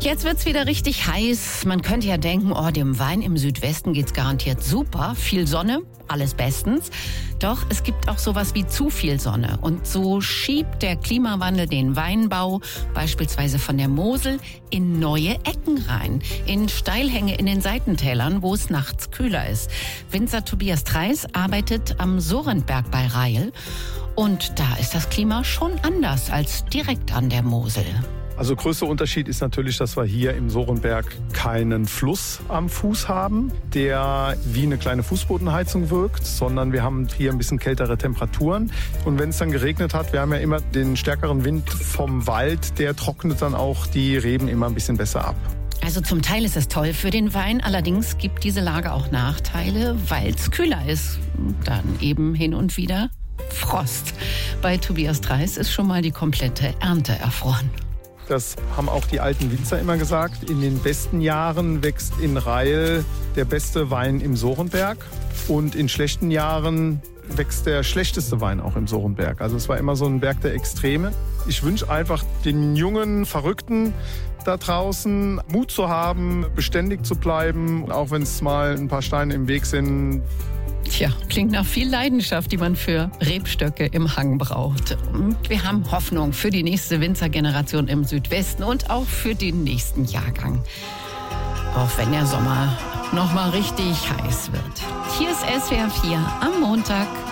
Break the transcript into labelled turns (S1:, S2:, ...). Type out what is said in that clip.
S1: Jetzt wird's wieder richtig heiß. Man könnte ja denken, dem Wein im Südwesten geht's garantiert super. Viel Sonne, alles bestens. Doch es gibt auch sowas wie zu viel Sonne. Und so schiebt der Klimawandel den Weinbau beispielsweise von der Mosel in neue Ecken rein. In Steilhänge in den Seitentälern, wo es nachts kühler ist. Winzer Tobias Treis arbeitet am Sorentberg bei Rail. Und da ist das Klima schon anders als direkt an der Mosel.
S2: Also größter Unterschied ist natürlich, dass wir hier im Sorentberg keinen Fluss am Fuß haben, der wie eine kleine Fußbodenheizung wirkt, sondern wir haben hier ein bisschen kältere Temperaturen. Und wenn es dann geregnet hat, wir haben ja immer den stärkeren Wind vom Wald, der trocknet dann auch die Reben immer ein bisschen besser ab.
S1: Also zum Teil ist es toll für den Wein, allerdings gibt diese Lage auch Nachteile, weil es kühler ist. Dann eben hin und wieder Frost. Bei Tobias Treis ist schon mal die komplette Ernte erfroren.
S2: Das haben auch die alten Winzer immer gesagt. In den besten Jahren wächst in Rail der beste Wein im Sorentberg und in schlechten Jahren wächst der schlechteste Wein auch im Sorentberg. Also es war immer so ein Berg der Extreme. Ich wünsche einfach den jungen Verrückten da draußen Mut zu haben, beständig zu bleiben, auch wenn es mal ein paar Steine im Weg sind.
S1: Tja, klingt nach viel Leidenschaft, die man für Rebstöcke im Hang braucht. Und wir haben Hoffnung für die nächste Winzergeneration im Südwesten und auch für den nächsten Jahrgang. Auch wenn der Sommer noch mal richtig heiß wird. Hier ist SWR 4 am Montag.